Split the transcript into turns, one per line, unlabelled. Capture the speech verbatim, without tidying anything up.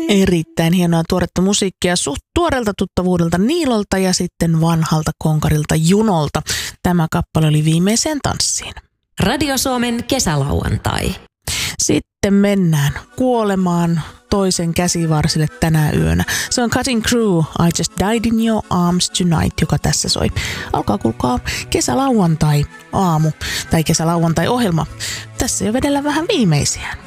Erittäin hienoa tuoretta musiikkia suht tuoreelta tuttavuudelta Niilolta ja sitten vanhalta konkarilta Junolta. Tämä kappale oli Viimeiseen tanssiin.
Radio Suomen kesälauantai.
Sitten mennään kuolemaan toisen käsivarsille tänä yönä. Se on Cutting Crew, I Just Died in Your Arms Tonight, joka tässä soi. Alkaa kuulkaa kesälauantai aamu tai kesälauantai ohjelma. Tässä jo vedellä vähän viimeisiä.